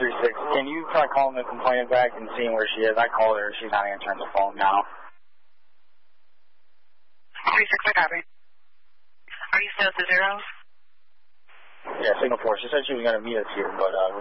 236. Can you try calling the complainant back and seeing where she is? I called her. She's not answering the phone now. 36, I got it. Are you still at the zeros? Yeah, signal 4. She said she was going to meet us here, but